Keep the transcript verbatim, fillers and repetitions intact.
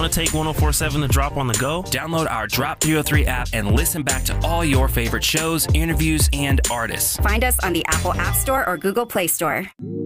Want to take one oh four point seven to Drop on the go? Download our Drop three oh three app and listen back to all your favorite shows, interviews, and artists. Find us on the Apple App Store or Google Play Store.